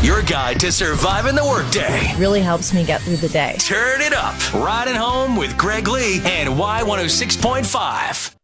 your guide to surviving the workday. Really helps me get through the day. Turn it up. Riding home with Greg Lee and Y106.5.